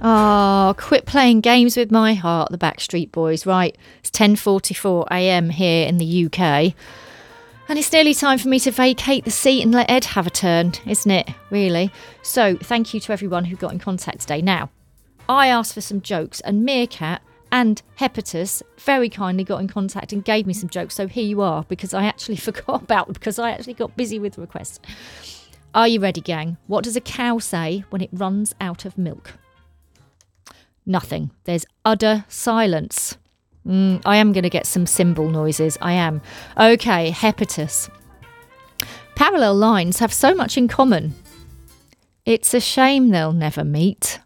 Oh, quit playing games with my heart, the Backstreet Boys. Right, it's 10:44 a.m. here in the UK. And it's nearly time for me to vacate the seat and let Ed have a turn, isn't it? Really? So, thank you to everyone who got in contact today. Now, I asked for some jokes, and Meerkat and Hepatus very kindly got in contact and gave me some jokes. So here you are, because I actually forgot about them, because I actually got busy with requests. Are you ready, gang? What does a cow say when it runs out of milk? Nothing. There's utter silence. I am going to get some cymbal noises. I am. Okay, Hepatus. Parallel lines have so much in common. It's a shame they'll never meet.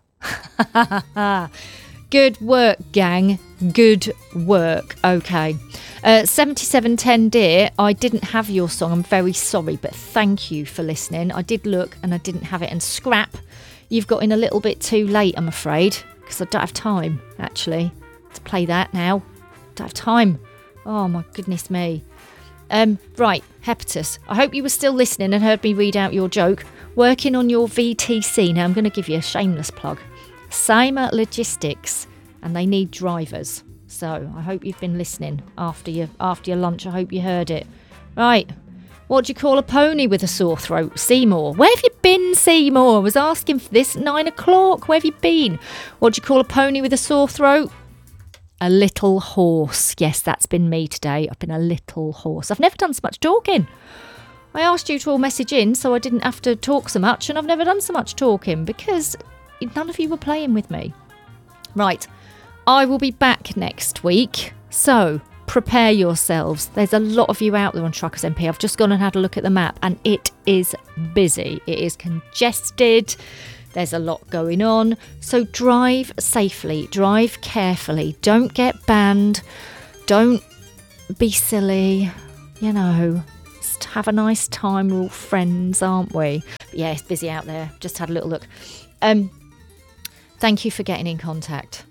Good work, gang. Good work. Okay. 7710 dear, I didn't have your song. I'm very sorry, but thank you for listening. I did look and I didn't have it. And Scrap, you've got in a little bit too late, I'm afraid, because I don't have time, actually, to play that now. Don't have time. Oh, my goodness me. Right, Hepatus, I hope you were still listening and heard me read out your joke. Working on your VTC. Now, I'm going to give you a shameless plug. Cyma Logistics, and they need drivers. So I hope you've been listening after your lunch. I hope you heard it. Right. What do you call a pony with a sore throat? Seymour. Where have you been, Seymour? I was asking for this at 9 o'clock. Where have you been? What do you call a pony with a sore throat? A little horse. Yes, that's been me today. I've been a little horse. I've never done so much talking. I asked you to all message in so I didn't have to talk so much, and I've never done so much talking because none of you were playing with me. Right. I will be back next week, so prepare yourselves. There's a lot of you out there on Truckers MP. I've just gone and had a look at the map, and it is busy. It is congested. There's a lot going on. So drive safely, drive carefully. Don't get banned. Don't be silly. You know, just have a nice time. We're all friends, aren't we? But yeah, it's busy out there. Just had a little look. Thank you for getting in contact.